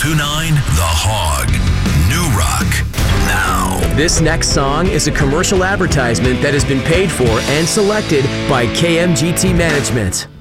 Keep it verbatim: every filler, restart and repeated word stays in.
two nine The Hog. New Rock. Now. This next song is a commercial advertisement that has been paid for and selected by K M G T Management.